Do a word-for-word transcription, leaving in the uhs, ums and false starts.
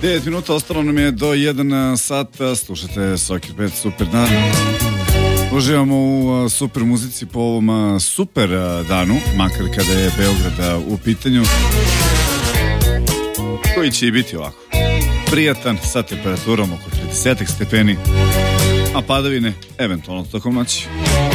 devet minuta, ostalo nam je do jedan sat. Slušate Sokir pet, super dan. Uživamo u super muzici po ovom super danu, makar kada je Beograd u pitanju, koji će i biti ovako prijatan, sa temperaturom oko trideset stepeni, a padavine eventualno tokom noći.